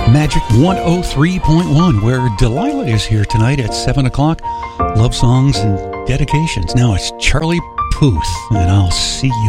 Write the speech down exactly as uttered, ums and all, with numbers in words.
Magic one oh three point one, where Delilah is here tonight at seven o'clock. Love songs and dedications. Now it's Charlie Puth, and I'll see you